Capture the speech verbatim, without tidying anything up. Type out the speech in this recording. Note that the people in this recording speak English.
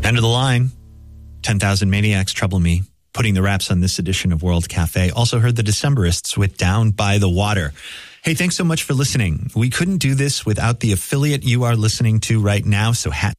End of the line. ten thousand Maniacs, Trouble Me. Putting the wraps on this edition of World Cafe. Also heard the Decemberists with Down by the Water. Hey, thanks so much for listening. We couldn't do this without the affiliate you are listening to right now, so hat